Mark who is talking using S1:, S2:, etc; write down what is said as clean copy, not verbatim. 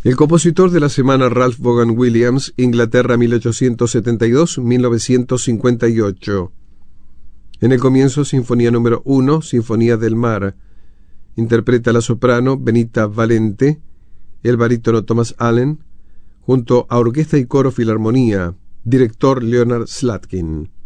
S1: El compositor de la semana, Ralph Vaughan Williams, Inglaterra 1872-1958. En el comienzo, Sinfonía número 1, Sinfonía del Mar. Interpreta la soprano Benita Valente, el barítono Thomas Allen, junto a orquesta y coro filarmonía. Director Leonard Slatkin.